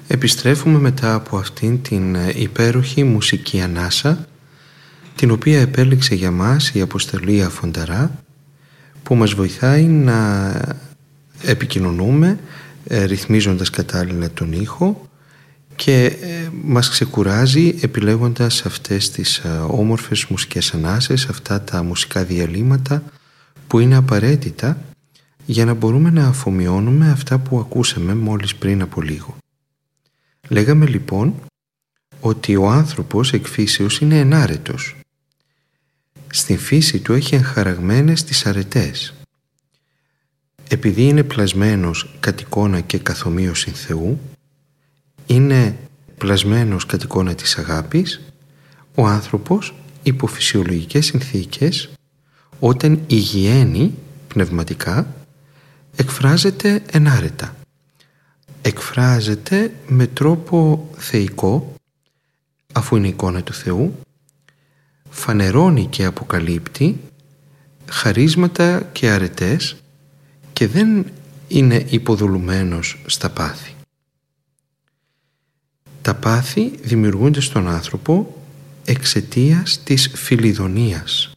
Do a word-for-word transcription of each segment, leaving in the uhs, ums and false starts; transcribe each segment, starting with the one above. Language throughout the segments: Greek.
Επιστρέφουμε μετά από αυτήν την υπέροχη μουσική ανάσα, την οποία επέλεξε για μας η Αποστολή Αφονταρά, που μας βοηθάει να επικοινωνούμε ρυθμίζοντας κατάλληλα τον ήχο και μας ξεκουράζει επιλέγοντας αυτές τις όμορφες μουσικές ανάσες, αυτά τα μουσικά διαλύματα που είναι απαραίτητα για να μπορούμε να αφομοιώνουμε αυτά που ακούσαμε μόλις πριν από λίγο. Λέγαμε λοιπόν ότι ο άνθρωπος εκ φύσεως είναι ενάρετος. Στην φύση του έχει εγχαραγμένες τις αρετές. Επειδή είναι πλασμένος κατ' εικόνα και καθομοίωση Θεού, είναι πλασμένος κατ' εικόνα της αγάπης, ο άνθρωπος υπό φυσιολογικές συνθήκες, όταν υγιαίνει πνευματικά, εκφράζεται ενάρετα. Εκφράζεται με τρόπο θεϊκό, αφού είναι εικόνα του Θεού, φανερώνει και αποκαλύπτει χαρίσματα και αρετές και δεν είναι υποδουλουμένος στα πάθη. Τα πάθη δημιουργούνται στον άνθρωπο εξαιτίας της φιλιδονίας.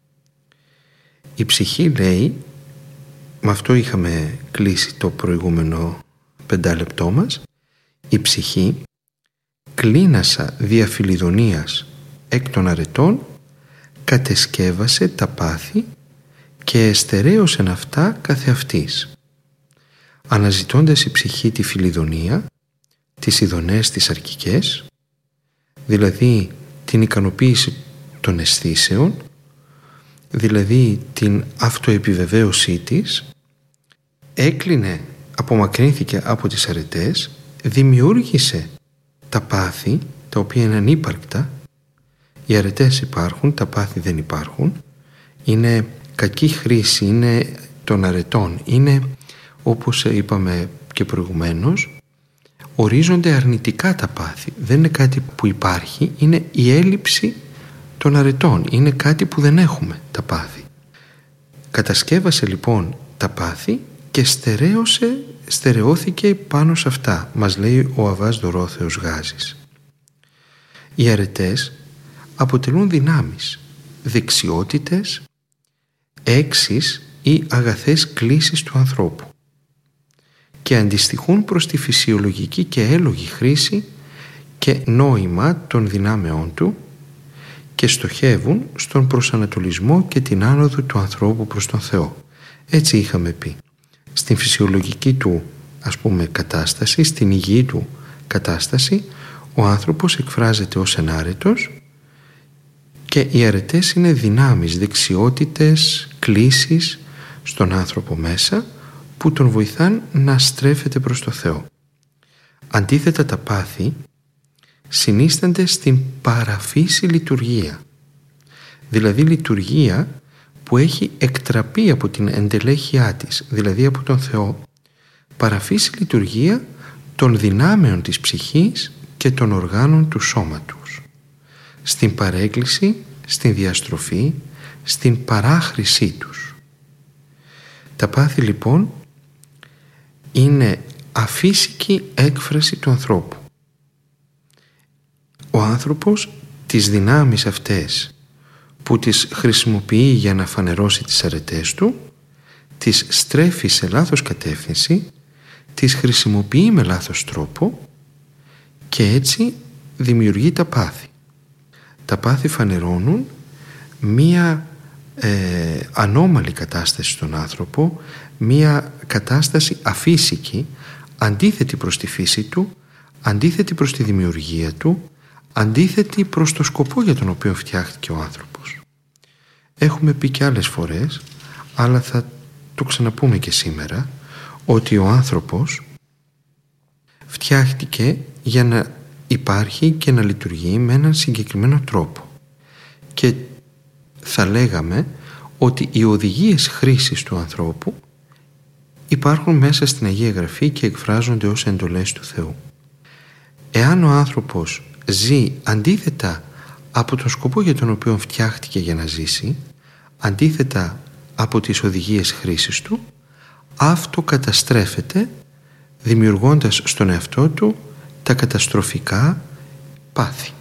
Η ψυχή λέει, με αυτό είχαμε κλείσει το προηγούμενο πεντάλεπτό μας, η ψυχή κλίνασα δια φιλιδονίας εκ των αρετών κατεσκεύασε τα πάθη και εστερέωσεν αυτά καθεαυτής. Αναζητώντας η ψυχή τη φιλιδονία, τις ειδονές τις αρκικές, δηλαδή την ικανοποίηση των αισθήσεων, δηλαδή την αυτοεπιβεβαίωσή της, έκλεινε, απομακρύνθηκε από τις αρετές, δημιούργησε τα πάθη, τα οποία είναι ανύπαρκτα. Οι αρετές υπάρχουν, τα πάθη δεν υπάρχουν. Είναι κακή χρήση, είναι των αρετών. Είναι, όπως είπαμε και προηγουμένως, ορίζονται αρνητικά τα πάθη. Δεν είναι κάτι που υπάρχει, είναι η έλλειψη των αρετών. Είναι κάτι που δεν έχουμε, τα πάθη. Κατασκεύασε λοιπόν τα πάθη και στερέωσε, στερεώθηκε πάνω σε αυτά, μας λέει ο Αββάς Δωρόθεος Γάζης. Οι αρετές αποτελούν δυνάμεις, δεξιότητες, έξεις ή αγαθές κλίσεις του ανθρώπου και αντιστοιχούν προς τη φυσιολογική και έλογη χρήση και νόημα των δυνάμεών του και στοχεύουν στον προσανατολισμό και την άνοδο του ανθρώπου προς τον Θεό. Έτσι είχαμε πει. Στην φυσιολογική του, ας πούμε, κατάσταση, στην υγιή του κατάσταση, ο άνθρωπος εκφράζεται ως ενάρετος και οι αρετές είναι δυνάμεις, δεξιότητες, κλίσεις στον άνθρωπο μέσα που τον βοηθάν να στρέφεται προς το Θεό. Αντίθετα, τα πάθη συνίστανται στην παραφύση λειτουργία, δηλαδή λειτουργία που έχει εκτραπεί από την εντελέχειά της, δηλαδή από τον Θεό, παραφύση λειτουργία των δυνάμεων της ψυχής και των οργάνων του σώματος, στην παρέκκληση, στην διαστροφή, στην παράχρησή τους. Τα πάθη λοιπόν είναι αφύσικη έκφραση του ανθρώπου. Ο άνθρωπος τις δυνάμεις αυτές που τις χρησιμοποιεί για να φανερώσει τις αρετές του, τις στρέφει σε λάθος κατεύθυνση, τις χρησιμοποιεί με λάθος τρόπο και έτσι δημιουργεί τα πάθη. Τα πάθη φανερώνουν μία ε, ανώμαλη κατάσταση στον άνθρωπο, μία κατάσταση αφύσικη, αντίθετη προς τη φύση του, αντίθετη προς τη δημιουργία του, αντίθετη προς το σκοπό για τον οποίο φτιάχτηκε ο άνθρωπος. Έχουμε πει και άλλες φορές, αλλά θα το ξαναπούμε και σήμερα, ότι ο άνθρωπος φτιάχτηκε για να υπάρχει και να λειτουργεί με έναν συγκεκριμένο τρόπο. Και θα λέγαμε ότι οι οδηγίες χρήσης του ανθρώπου υπάρχουν μέσα στην Αγία Γραφή και εκφράζονται ως εντολές του Θεού. Εάν ο άνθρωπος ζει αντίθετα από τον σκοπό για τον οποίο φτιάχτηκε για να ζήσει, αντίθετα από τις οδηγίες χρήσης του, αυτοκαταστρέφεται, δημιουργώντας στον εαυτό του τα καταστροφικά πάθη.